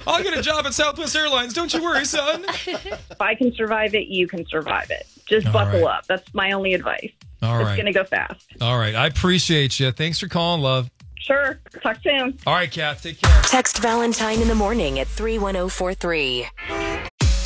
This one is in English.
I'll get a job at Southwest Airlines. Don't you worry, son. If I can survive it, you can survive it. Just buckle up. That's my only advice. All right. It's going to go fast. All right. I appreciate you. Thanks for calling, love. Sure. Talk soon. All right, Kath. Take care. Text Valentine in the morning at 31043.